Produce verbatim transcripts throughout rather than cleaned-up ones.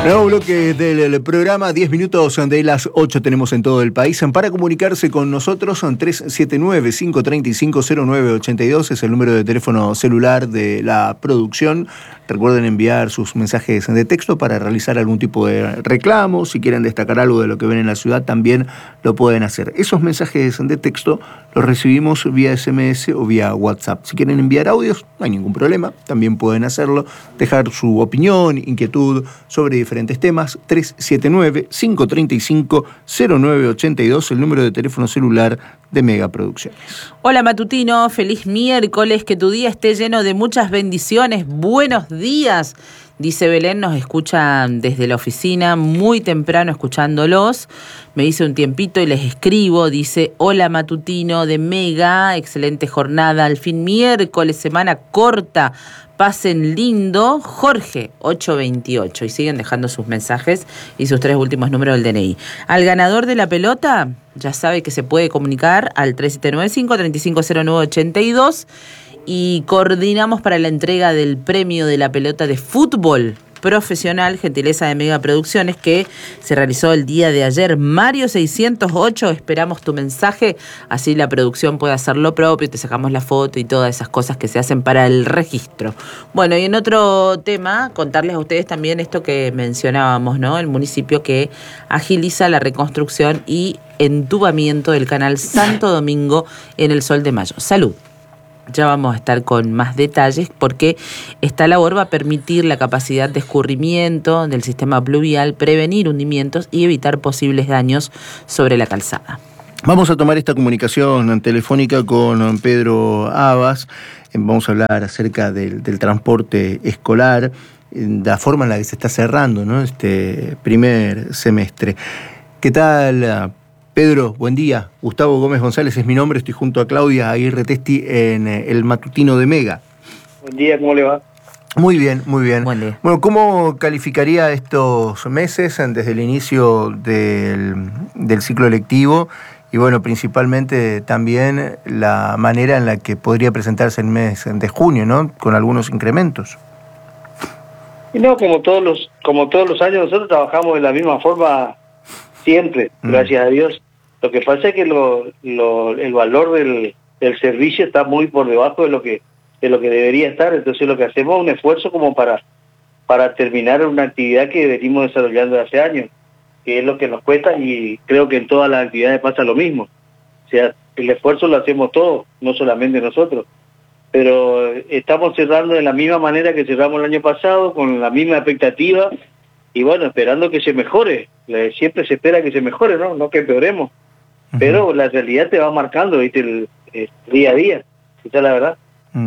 Nuevo bloque del programa, diez minutos de las ocho tenemos en todo el país. Para comunicarse con nosotros, tres siete nueve, cinco tres cinco, cero nueve ocho dos es el número de teléfono celular de la producción. Recuerden enviar sus mensajes de texto para realizar algún tipo de reclamo. Si quieren destacar algo de lo que ven en la ciudad, también lo pueden hacer. Esos mensajes de texto los recibimos vía ese eme ese o vía WhatsApp. Si quieren enviar audios, no hay ningún problema, también pueden hacerlo. Dejar su opinión, inquietud sobre diferentes temas. tres siete nueve, cinco tres cinco, cero nueve ocho dos, el número de teléfono celular de Mega Producciones. Hola Matutino, feliz miércoles, que tu día esté lleno de muchas bendiciones. Buenos días, dice Belén, nos escucha desde la oficina, muy temprano escuchándolos. Me dice un tiempito y les escribo, dice: hola Matutino de Mega, excelente jornada, al fin miércoles, semana corta. Pasen lindo, Jorge, ocho veintiocho. Y siguen dejando sus mensajes y sus tres últimos números del D N I. Al ganador de la pelota, ya sabe que se puede comunicar al tres siete nueve, cinco tres cinco, cero nueve ocho dos. Y coordinamos para la entrega del premio de la pelota de fútbol profesional, gentileza de Mega Producciones, que se realizó el día de ayer. Mario seiscientos ocho, esperamos tu mensaje, así la producción puede hacer lo propio, te sacamos la foto y todas esas cosas que se hacen para el registro. Bueno, y en otro tema, contarles a ustedes también esto que mencionábamos, ¿no? El municipio que agiliza la reconstrucción y entubamiento del canal Santo Domingo en el Sol de Mayo. Salud. Ya vamos a estar con más detalles porque esta labor va a permitir la capacidad de escurrimiento del sistema pluvial, prevenir hundimientos y evitar posibles daños sobre la calzada. Vamos a tomar esta comunicación telefónica con Pedro Abas. Vamos a hablar acerca del, del transporte escolar, la forma en la que se está cerrando, ¿no?, este primer semestre. ¿Qué tal, Pedro? Buen día. Gustavo Gómez González es mi nombre. Estoy junto a Claudia Aguirre Testi en el matutino de Mega. Buen día, ¿cómo le va? Muy bien, muy bien. Buen día. Bueno, ¿cómo calificaría estos meses desde el inicio del, del ciclo lectivo? Y bueno, principalmente también la manera en la que podría presentarse el mes de junio, ¿no?, con algunos incrementos. Y no, como todos los, como todos los años, nosotros trabajamos de la misma forma siempre, mm. gracias a Dios. Lo que pasa es que lo, lo, el valor del, del servicio está muy por debajo de lo que de lo que debería estar. Entonces lo que hacemos es un esfuerzo como para para terminar una actividad que venimos desarrollando hace años, que es lo que nos cuesta, y creo que en todas las actividades pasa lo mismo. O sea, el esfuerzo lo hacemos todos, no solamente nosotros. Pero estamos cerrando de la misma manera que cerramos el año pasado, con la misma expectativa, y bueno, esperando que se mejore. Siempre se espera que se mejore, ¿no? No que empeoremos. Uh-huh. Pero la realidad te va marcando, ¿viste? El, el día a día. Esa es la verdad.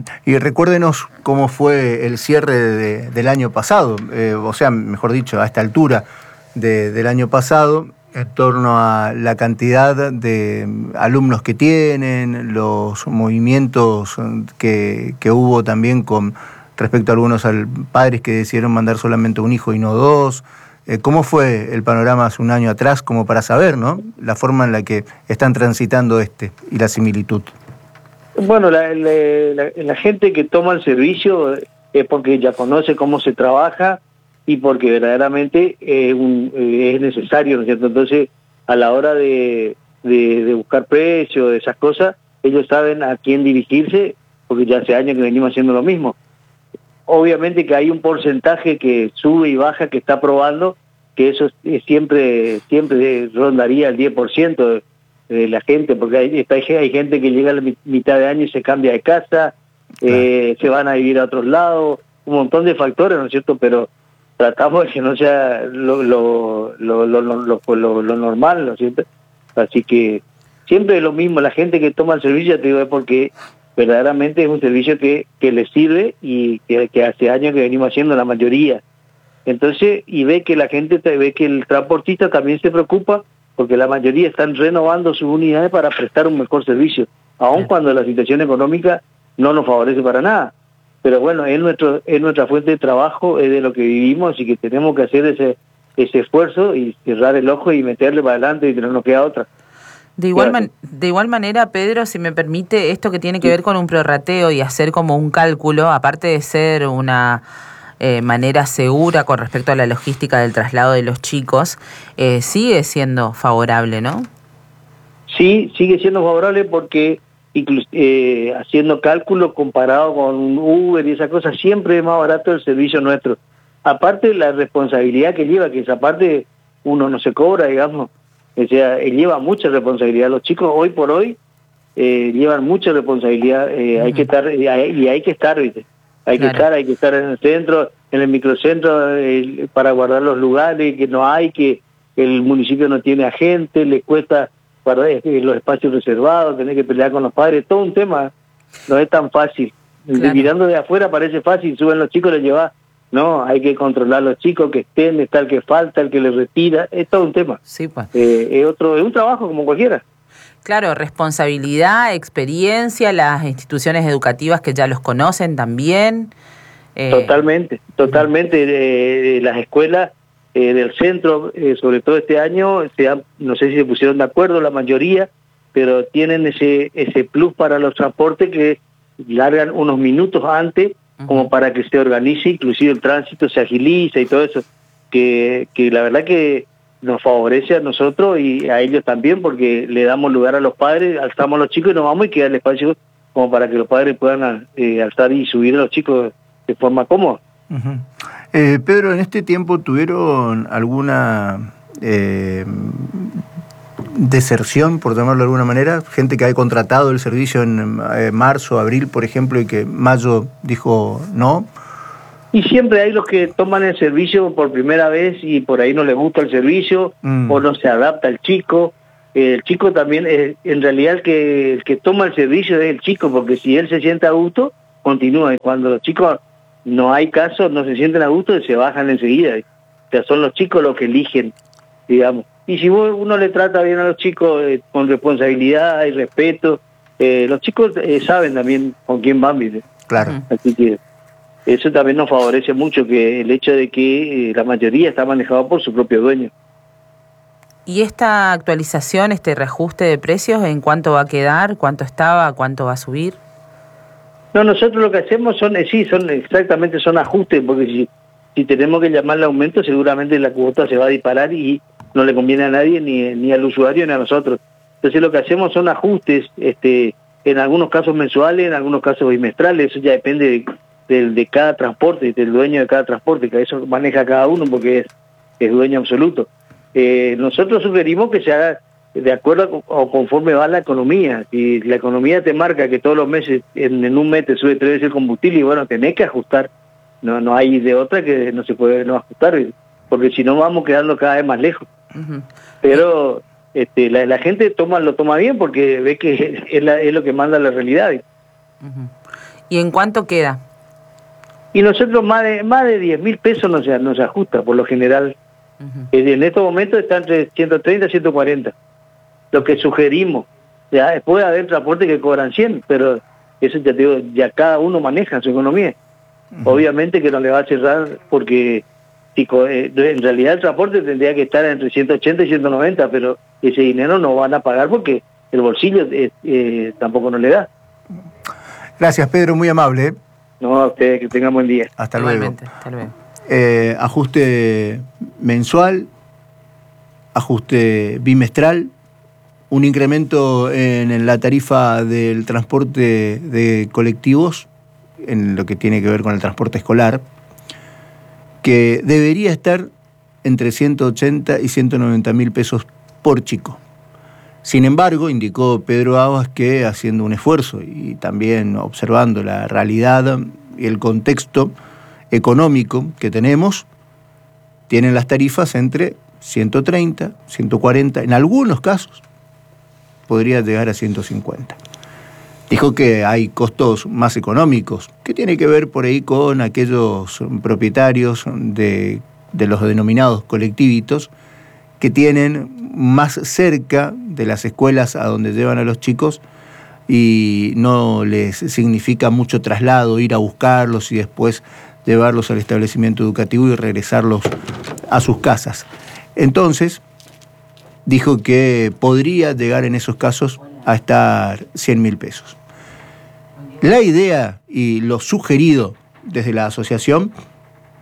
Y recuérdenos cómo fue el cierre de, del año pasado, eh, o sea, mejor dicho, a esta altura de, del año pasado, en torno a la cantidad de alumnos que tienen, los movimientos que, que hubo también con respecto a algunos al, padres que decidieron mandar solamente un hijo y no dos. Eh, ¿Cómo fue el panorama hace un año atrás, como para saber, ¿no?, la forma en la que están transitando este y la similitud? Bueno, la, la, la, la gente que toma el servicio es porque ya conoce cómo se trabaja y porque verdaderamente eh, un, eh, es necesario, ¿no es cierto? Entonces, a la hora de, de, de buscar precios, de esas cosas, ellos saben a quién dirigirse, porque ya hace años que venimos haciendo lo mismo. Obviamente que hay un porcentaje que sube y baja, que está probando, que eso es siempre siempre rondaría el diez por ciento de, de la gente, porque hay, hay gente que llega a la mitad de año y se cambia de casa, eh, se van a vivir a otros lados, un montón de factores, ¿no es cierto? Pero tratamos de que no sea lo, lo, lo, lo, lo, lo, lo, lo normal, ¿no es cierto? Así que siempre es lo mismo, la gente que toma el servicio, te digo, es porque verdaderamente es un servicio que, que les sirve y que, que hace años que venimos haciendo la mayoría. Entonces, y ve que la gente, ve que el transportista también se preocupa, porque la mayoría están renovando sus unidades para prestar un mejor servicio, aun cuando la situación económica no nos favorece para nada. Pero bueno, es nuestro es nuestra fuente de trabajo, es de lo que vivimos, y que tenemos que hacer ese ese esfuerzo y cerrar el ojo y meterle para adelante, y no nos queda otra. De igual, man, de igual manera, Pedro, si me permite, esto que tiene que ver con un prorrateo y hacer como un cálculo, aparte de ser una eh, manera segura con respecto a la logística del traslado de los chicos, eh, sigue siendo favorable, ¿no? Sí, sigue siendo favorable porque eh, haciendo cálculos comparado con un Uber y esas cosas, siempre es más barato el servicio nuestro. Aparte la responsabilidad que lleva, que esa parte uno no se cobra, digamos, o sea, él lleva mucha responsabilidad. Los chicos hoy por hoy eh, llevan mucha responsabilidad, eh, uh-huh. hay que estar, y hay, y hay que estar, ¿viste? Hay claro. que estar, hay que estar en el centro, en el microcentro, eh, para guardar los lugares que no hay, que el municipio no tiene agente, le cuesta guardar eh, los espacios reservados, tener que pelear con los padres, todo un tema, no es tan fácil. Claro. Mirando de afuera parece fácil, suben los chicos, les lleva, no, hay que controlar a los chicos que estén, está el que falta, el que les retira, es todo un tema. Sí, pues. Eh, es otro, es un trabajo como cualquiera. Claro, responsabilidad, experiencia, las instituciones educativas que ya los conocen también. Eh... Totalmente, totalmente. Eh, las escuelas eh, del centro, eh, sobre todo este año, se han, no sé si se pusieron de acuerdo la mayoría, pero tienen ese ese plus para los transportes que largan unos minutos antes, uh-huh. como para que se organice, inclusive el tránsito se agiliza y todo eso, que, que la verdad que nos favorece a nosotros y a ellos también, porque le damos lugar a los padres, alzamos a los chicos y nos vamos y queda el espacio como para que los padres puedan eh, alzar y subir a los chicos de forma cómoda. Uh-huh. eh, Pedro, ¿en este tiempo tuvieron alguna eh, deserción, por llamarlo de alguna manera? Gente que ha contratado el servicio en eh, marzo, abril, por ejemplo, y que mayo dijo no. Y siempre hay los que toman el servicio por primera vez y por ahí no les gusta el servicio, mm. o no se adapta el chico. El chico también, es, en realidad el que, el que toma el servicio es el chico, porque si él se siente a gusto, continúa. Y cuando los chicos no hay caso, no se sienten a gusto, se bajan enseguida. O sea, son los chicos los que eligen, digamos. Y si uno le trata bien a los chicos eh, con responsabilidad y respeto, eh, los chicos eh, saben también con quién van, ¿viste? Claro. Así que eso también nos favorece mucho, que el hecho de que eh, la mayoría está manejado por su propio dueño. ¿Y esta actualización, este reajuste de precios, en cuánto va a quedar? ¿Cuánto estaba? ¿Cuánto va a subir? No, nosotros lo que hacemos son, eh, sí, son exactamente son ajustes, porque si, si tenemos que llamarle aumento, seguramente la cuota se va a disparar y no le conviene a nadie, ni, ni al usuario, ni a nosotros. Entonces lo que hacemos son ajustes, este, en algunos casos mensuales, en algunos casos bimestrales, eso ya depende de... De, de cada transporte, del dueño de cada transporte, que eso maneja cada uno porque es, es dueño absoluto. Eh, nosotros sugerimos que se haga de acuerdo o conforme va la economía. Si la economía te marca que todos los meses, en, en un mes te sube tres veces el combustible, y bueno, tenés que ajustar. No no hay de otra que no se puede no ajustar, porque si no vamos quedando cada vez más lejos. Uh-huh. Pero este, la, la gente toma lo toma bien porque ve que es, la, es lo que manda la realidad. Uh-huh. ¿Y en cuánto queda? Y nosotros más de más de diez mil pesos no se, no se ajusta, por lo general. Uh-huh. En estos momentos está entre ciento treinta y ciento cuarenta. Lo que sugerimos. Ya puede haber transportes que cobran cien, pero eso ya te digo, ya cada uno maneja su economía. Uh-huh. Obviamente que no le va a cerrar porque si, en realidad el transporte tendría que estar entre ciento ochenta y ciento noventa, pero ese dinero no van a pagar porque el bolsillo eh, eh, tampoco no le da. Gracias, Pedro, muy amable. No, a ustedes, que tengan buen día. Hasta luego. Hasta luego. Eh, ajuste mensual, ajuste bimestral, un incremento en la tarifa del transporte de colectivos, en lo que tiene que ver con el transporte escolar, que debería estar entre ciento ochenta y ciento noventa mil pesos por chico. Sin embargo, indicó Pedro Aguas que haciendo un esfuerzo y también observando la realidad y el contexto económico que tenemos, tienen las tarifas entre ciento treinta, ciento cuarenta, en algunos casos podría llegar a ciento cincuenta. Dijo que hay costos más económicos, que tiene que ver por ahí con aquellos propietarios de, de los denominados colectivitos, que tienen más cerca de las escuelas a donde llevan a los chicos y no les significa mucho traslado, ir a buscarlos y después llevarlos al establecimiento educativo y regresarlos a sus casas. Entonces, dijo que podría llegar en esos casos a estar cien mil pesos. La idea y lo sugerido desde la asociación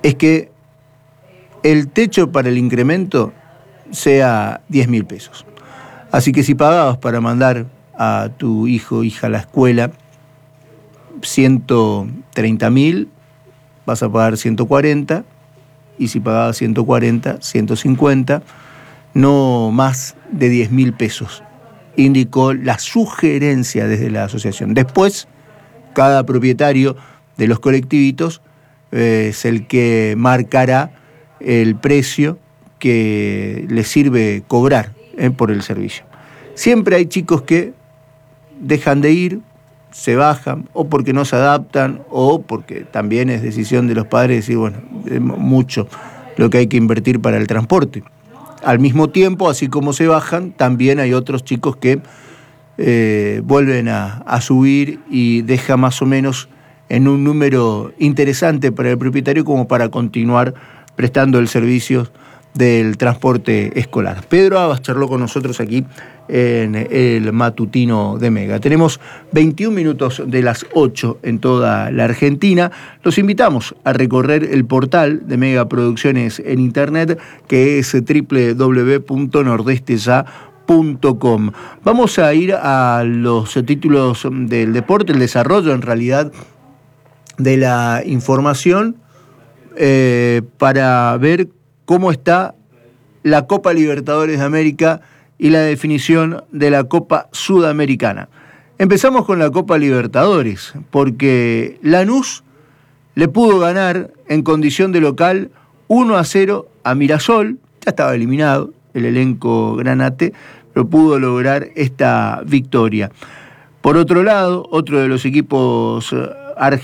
es que el techo para el incremento sea diez mil pesos. Así que si pagabas para mandar a tu hijo o hija a la escuela ciento treinta mil, vas a pagar ciento cuarenta, y si pagabas ciento cuarenta, ciento cincuenta, no más de diez mil pesos, indicó la sugerencia desde la asociación. Después, cada propietario de los colectivitos eh, es el que marcará el precio que le sirve cobrar eh, por el servicio. Siempre hay chicos que dejan de ir, se bajan, o porque no se adaptan, o porque también es decisión de los padres decir, bueno, es mucho lo que hay que invertir para el transporte. Al mismo tiempo, así como se bajan, también hay otros chicos que eh, vuelven a, a subir y deja más o menos en un número interesante para el propietario como para continuar prestando el servicio del transporte escolar. Pedro Abas charló con nosotros aquí en el matutino de Mega. Tenemos veintiún minutos de las ocho en toda la Argentina. Los invitamos a recorrer el portal de Mega Producciones en internet, que es doble u doble u doble u punto nordeste ya punto com. Vamos a ir a los títulos del deporte, el desarrollo en realidad de la información, eh, para ver cómo está la Copa Libertadores de América y la definición de la Copa Sudamericana. Empezamos con la Copa Libertadores, porque Lanús le pudo ganar en condición de local uno a cero a Mirasol. Ya estaba eliminado el elenco granate, pero pudo lograr esta victoria. Por otro lado, otro de los equipos argentinos